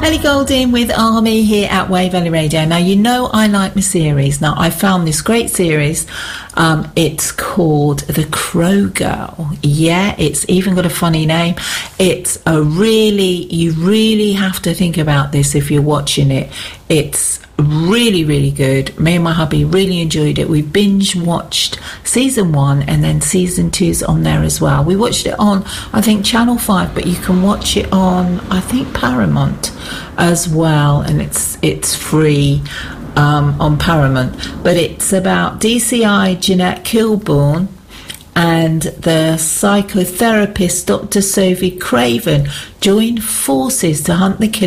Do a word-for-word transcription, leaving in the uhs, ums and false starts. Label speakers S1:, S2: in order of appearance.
S1: Ellie Goulding with Army here at Wave Valley Radio. Now, you know I like my series. Now, I found this great series. Um, it's called The Crow Girl. Yeah, it's even got a funny name. It's a really, you really have to think about this if you're watching it. It's really, really good. Me and my hubby really enjoyed it. We binge watched season one, and then season two's on there as well. We watched it on, I think, Channel five, but you can watch it on, I think, Paramount as well, and it's it's free um, on Paramount. But it's about D C I Jeanette Kilburn and the psychotherapist Doctor Sophie Craven join forces to hunt the killer